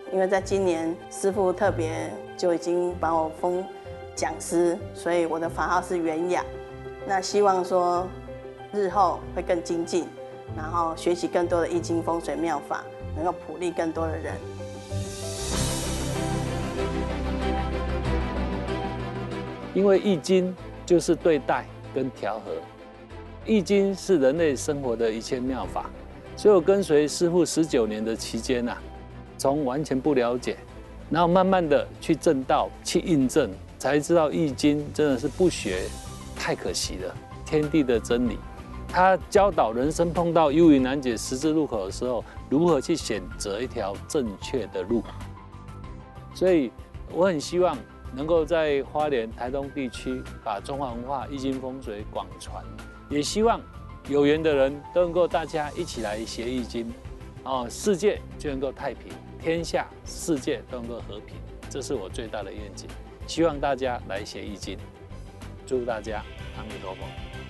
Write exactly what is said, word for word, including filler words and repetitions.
因为在今年师父特别就已经把我封讲师，所以我的法号是圆雅。那希望说日后会更精进，然后学习更多的易经风水妙法，能够普利更多的人。 因为易经就是对待跟调和，易经是人类生活的一切妙法，所以我跟随师父十九年的期间啊，从完全不了解，然后慢慢的去证道、去印证，才知道易经真的是不学太可惜了，天地的真理。他教导人生碰到忧云难解十字路口的时候，如何去选择一条正确的路。所以我很希望能够在花莲、台东地区把中华文化、易经风水广传，也希望有缘的人都能够大家一起来学易经，哦，世界就能够太平，天下世界都能够和平，这是我最大的愿景。希望大家来学易经，祝大家阿弥陀佛。